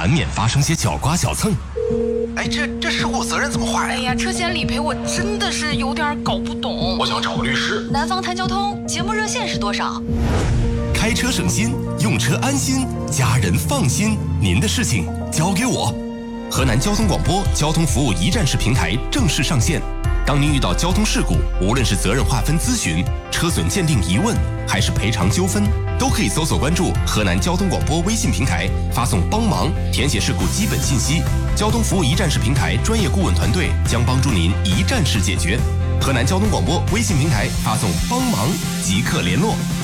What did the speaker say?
难免发生些小刮小蹭。 哎，这事故责任怎么划呀？ 哎呀，车险理赔我真的是有点搞不懂。 我想找个律师。 南方谈交通节目热线是多少？ 开车省心，用车安心，家人放心，您的事情交给我。河南交通广播交通服务一站式平台正式上线。当您遇到交通事故，无论是责任划分咨询、车损鉴定疑问，还是赔偿纠纷，都可以搜索关注河南交通广播微信平台，发送帮忙，填写事故基本信息，交通服务一站式平台专业顾问团队将帮助您一站式解决。河南交通广播微信平台发送帮忙即刻联络。